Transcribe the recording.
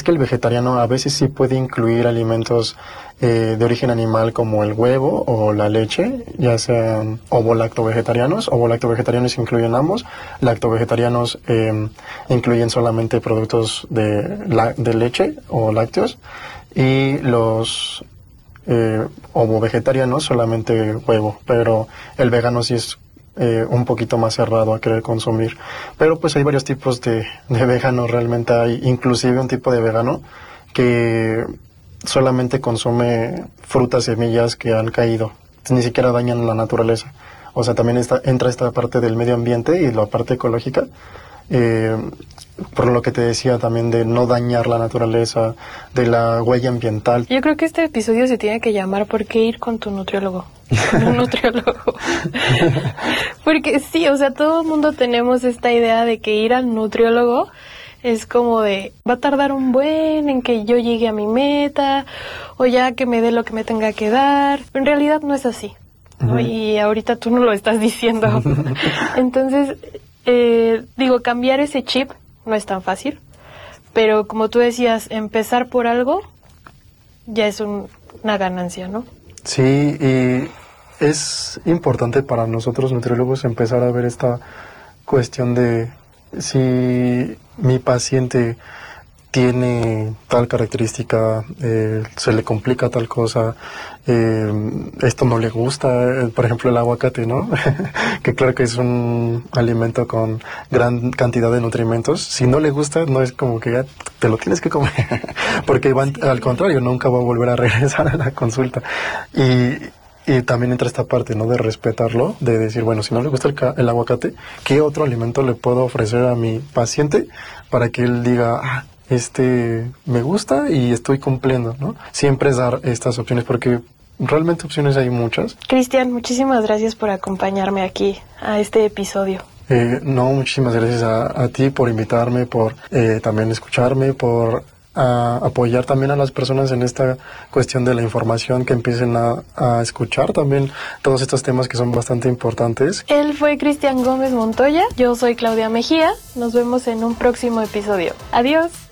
que el vegetariano a veces sí puede incluir alimentos de origen animal como el huevo o la leche, ya sean ovo-lacto-vegetarianos. Ovo-lacto-vegetarianos incluyen ambos. Lacto-vegetarianos incluyen solamente productos de leche o lácteos. Y los ovo-vegetarianos solamente huevo. Pero el vegano sí es un poquito más cerrado a querer consumir. Pero pues hay varios tipos de veganos. Realmente hay inclusive un tipo de vegano que solamente consume frutas, semillas que han caído. Ni siquiera dañan la naturaleza. O sea, también entra esta parte del medio ambiente y la parte ecológica. Por lo que te decía también de no dañar la naturaleza, de la huella ambiental. Yo creo que este episodio se tiene que llamar ¿Por qué ir con tu nutriólogo? Un nutriólogo. Porque sí, o sea, todo el mundo tenemos esta idea de que ir al nutriólogo es como de, va a tardar un buen en que yo llegue a mi meta, o ya que me dé lo que me tenga que dar. Pero en realidad no es así, ¿no? Uh-huh. Y ahorita tú no lo estás diciendo. Entonces, cambiar ese chip no es tan fácil, pero como tú decías, empezar por algo ya es una ganancia, ¿no? Sí, y es importante para nosotros nutriólogos empezar a ver esta cuestión de si mi paciente tiene tal característica, se le complica tal cosa, esto no le gusta, por ejemplo el aguacate, ¿no? Que claro que es un alimento con gran cantidad de nutrimentos. Si no le gusta, no es como que ya te lo tienes que comer, porque al contrario, nunca va a volver a regresar a la consulta. Y también entra esta parte, ¿no? De respetarlo, de decir, bueno, si no le gusta el aguacate, ¿qué otro alimento le puedo ofrecer a mi paciente para que él diga, me gusta y estoy cumpliendo, ¿no? Siempre es dar estas opciones, porque realmente opciones hay muchas. Cristian, muchísimas gracias por acompañarme aquí a este episodio. No, muchísimas gracias a ti por invitarme, por también escucharme, por apoyar también a las personas en esta cuestión de la información, que empiecen a escuchar también todos estos temas que son bastante importantes. Él fue Cristian Gómez Montoya, yo soy Claudia Mejía, nos vemos en un próximo episodio. Adiós.